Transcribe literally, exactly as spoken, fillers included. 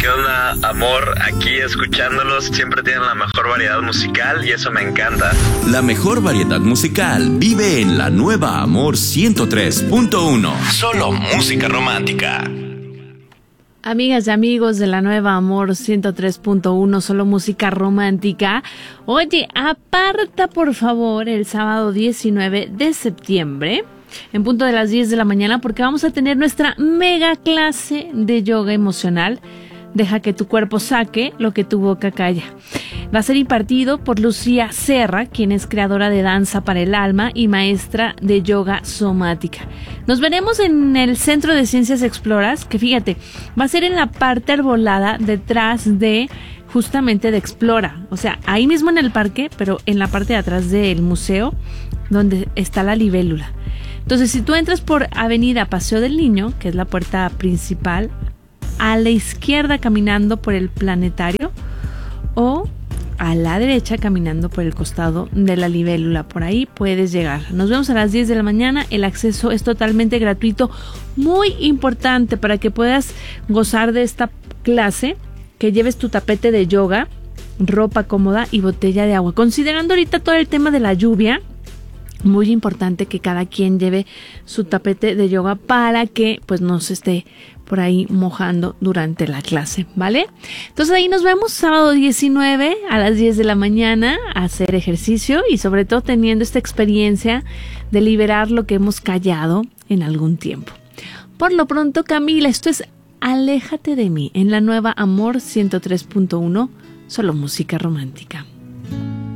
¿Qué onda, amor? Aquí escuchándolos, siempre tienen la mejor variedad musical y eso me encanta. La mejor variedad musical vive en la nueva Amor ciento tres punto uno. Solo música romántica. Amigas y amigos de la nueva Amor ciento tres punto uno, solo música romántica. Oye, aparta por favor el sábado diecinueve de septiembre, en punto de las diez de la mañana, porque vamos a tener nuestra mega clase de yoga emocional. Deja que tu cuerpo saque lo que tu boca calla. Va a ser impartido por Lucía Serra, quien es creadora de Danza para el Alma y maestra de yoga somática. Nos veremos en el Centro de Ciencias Exploras, que fíjate, va a ser en la parte arbolada detrás de, justamente de Explora. O sea, ahí mismo en el parque, pero en la parte de atrás del museo, donde está la libélula. Entonces, si tú entras por Avenida Paseo del Niño, que es la puerta principal, a la izquierda caminando por el planetario o a la derecha caminando por el costado de la libélula, por ahí puedes llegar. Nos vemos a las diez de la mañana, el acceso es totalmente gratuito, muy importante para que puedas gozar de esta clase, que lleves tu tapete de yoga, ropa cómoda y botella de agua. Considerando ahorita todo el tema de la lluvia, muy importante que cada quien lleve su tapete de yoga para que pues no se esté por ahí mojando durante la clase, ¿vale? Entonces ahí nos vemos sábado diecinueve a las diez de la mañana a hacer ejercicio y sobre todo teniendo esta experiencia de liberar lo que hemos callado en algún tiempo. Por lo pronto, Camila, esto es Aléjate de mí en la nueva Amor ciento tres punto uno, solo música romántica.